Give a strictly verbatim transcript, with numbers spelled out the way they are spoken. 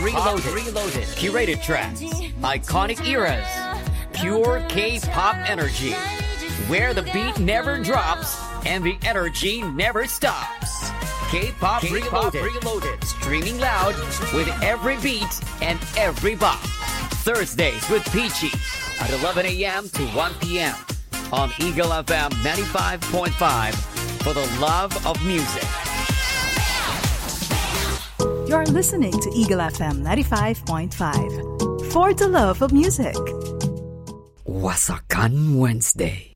Reloaded. Reloaded. Curated tracks. Iconic eras. Pure K-pop energy. Where the beat never drops and the energy never stops. K-pop, K-pop Reloaded. Reloaded. Streaming loud with every beat and every bop. Thursdays with Peachy at eleven a.m. to one p.m. on Eagle F M ninety-five point five for the love of music. You're listening to Eagle F M ninety-five point five for the love of music. Wasakan Wednesday.